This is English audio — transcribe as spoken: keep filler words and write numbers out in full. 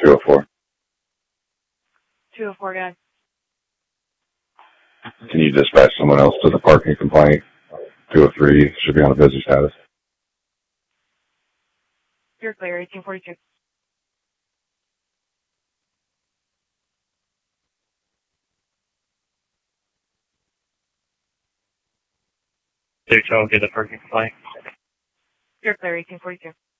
two oh four. two oh four, guys. Can you dispatch someone else to the parking complaint? two oh three should be on a busy status. You're clear, eighteen forty-two. Six, I'll get the parking complaint. You're clear, eighteen forty-two.